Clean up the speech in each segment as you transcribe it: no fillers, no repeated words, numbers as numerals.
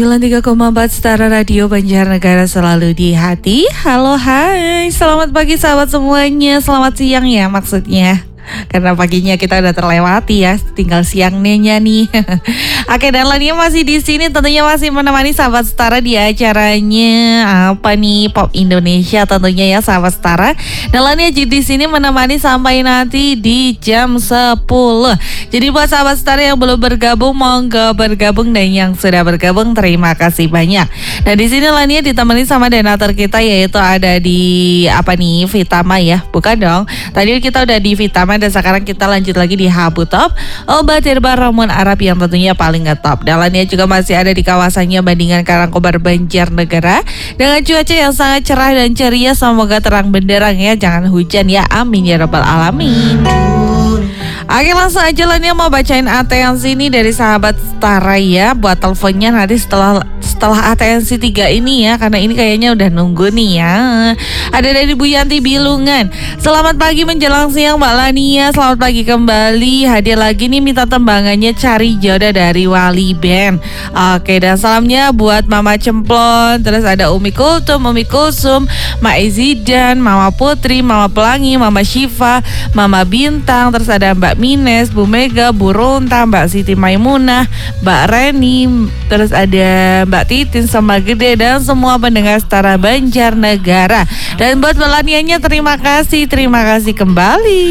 93,4 Setara Radio Banjarnegara selalu di hati. Halo, hai, selamat pagi sahabat semuanya. Selamat siang ya maksudnya, karena paginya kita udah terlewati ya, tinggal siangnya nih. Oke, dan Lania masih di sini, tentunya masih menemani sahabat Setara di acaranya apa nih, Pop Indonesia tentunya ya sahabat Setara. Dan Lania di sini menemani sampai nanti di jam 10. Jadi buat sahabat Setara yang belum bergabung, monggo bergabung, dan yang sudah bergabung terima kasih banyak. Dan di sini Lania ditemani sama donatur kita, yaitu ada di apa nih, Vitama ya, bukan dong. Tadi kita udah di Vitama dan sekarang kita lanjut lagi di Habu Top, obat herbal ramuan Arab yang tentunya paling ngetop. Dan Lania juga masih ada di kawasannya Bandingan Karangkobar Banjarnegara dengan cuaca yang sangat cerah dan ceria. Semoga terang benderang ya, jangan hujan ya, amin ya rabbal alamin. Oke, langsung aja Lania mau bacain atensi ini dari sahabat Setara ya. Buat teleponnya nanti setelah atensi 3 ini ya, karena ini kayaknya udah nunggu nih ya. Ada dari Bu Yanti Bilungan. Selamat pagi menjelang siang Mbak Lania. Selamat pagi kembali. Hadir lagi nih, minta tembangannya Cari Jodoh dari Wali Band. Oke, dan salamnya buat Mama Cemplon. Terus ada Umi Kulsum, Mak Izidan, Mama Putri, Mama Pelangi, Mama Syifa, Mama Bintang. Terus ada Mbak Mines, Bu Mega, Bu Ronta, Mbak Siti Maimunah, Mbak Reni. Terus ada Mbak Titin sama Gede, dan semua pendengar Setara Banjarnegara. Dan buat Melanianya terima kasih kembali.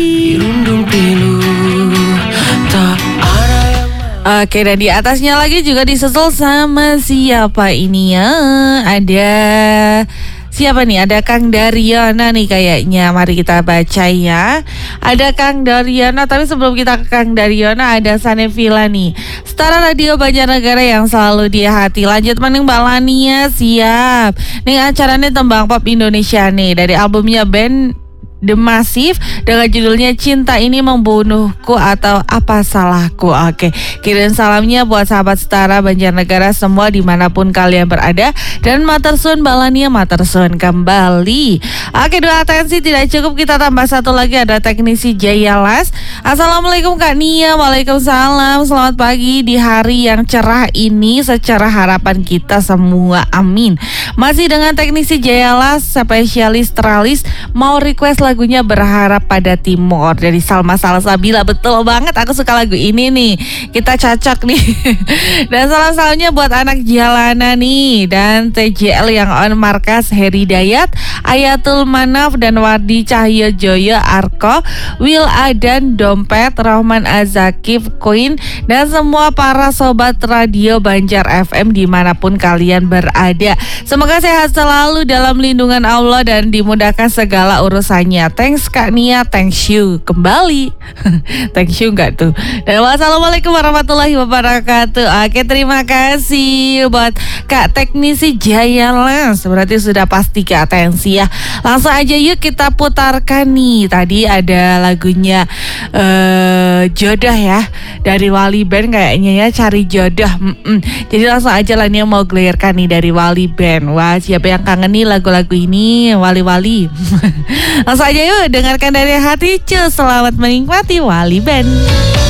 Oke, dan di atasnya lagi juga disusul sama siapa ini ya? Ada siapa nih? Ada Kang Daryana nih kayaknya. Mari kita baca ya. Ada Kang Daryana, tapi sebelum kita ke Kang Daryana ada Sanevila nih. Setara Radio Banjarnegara yang selalu di hati. Lanjut mending Mbak Lania, siap. Nih acaranya Tembang Pop Indonesia nih dari albumnya band The Massive dengan judulnya Cinta Ini Membunuhku atau Apa Salahku. Oke, kirim salamnya buat sahabat Setara Banjarnegara semua dimanapun kalian berada. Dan matersun Mbak Lania, matersun kembali. Oke, dua atensi tidak cukup, kita tambah satu lagi, ada teknisi Jayalas. Assalamualaikum Kak Nia. Waalaikumsalam. Selamat pagi di hari yang cerah ini, secara harapan kita semua, amin. Masih dengan teknisi Jayalas, spesialis teralis, mau request lagunya Berharap Pada Timur dari Salma Salsabila. Betul banget, aku suka lagu ini nih, kita cocok nih. Dan salam-salamnya buat anak jalanan nih, dan TJL yang on markas Heri Dayat, Ayatul Manaf, dan Wardi Cahyo Joyo Arko, Will Adan Dompet, Rahman Azakif Queen, dan semua para sobat radio Banjar FM dimanapun kalian berada. Semoga sehat selalu dalam lindungan Allah dan dimudahkan segala urusannya. Thanks Kak Nia, thanks you kembali. Thanks you enggak tuh. Dan wassalamualaikum warahmatullahi wabarakatuh. Oke, terima kasih buat Kak teknisi Jayalas. Berarti sudah pasti ke atensi ya. Langsung aja yuk kita putarkan nih. Tadi ada lagunya Jodoh ya dari Wali Band kayaknya ya, Cari Jodoh. Jadi langsung aja lah nih mau gelirkan nih dari Wali Band. Wah, siapa yang kangen nih lagu-lagu ini Wali-Wali. Langsung aja yuk dengarkan dari hati. Cus, selamat menikmati Wali Band.